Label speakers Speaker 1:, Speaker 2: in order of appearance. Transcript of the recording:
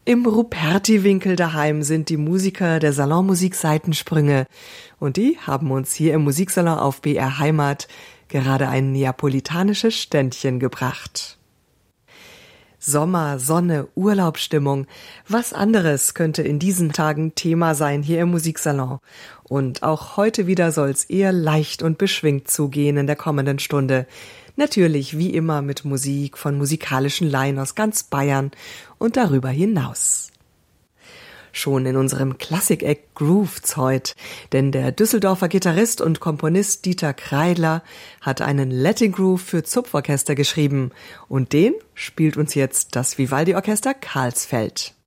Speaker 1: Im Ruperti-Winkel daheim sind die Musiker der Salonmusik Seitensprünge und die haben uns hier im Musiksalon auf BR Heimat gerade ein neapolitanisches Ständchen gebracht. Sommer, Sonne, Urlaubsstimmung, was anderes könnte in diesen Tagen Thema sein hier im Musiksalon. Und auch heute wieder soll's eher leicht und beschwingt zugehen in der kommenden Stunde. Natürlich wie immer mit Musik von musikalischen Laien aus ganz Bayern und darüber hinaus. Schon in unserem Klassik-Eck grooved's heut, denn der Düsseldorfer Gitarrist und Komponist Dieter Kreidler hat einen Latin Groove für Zupforchester geschrieben und den spielt uns jetzt das Vivaldi-Orchester Karlsfeld.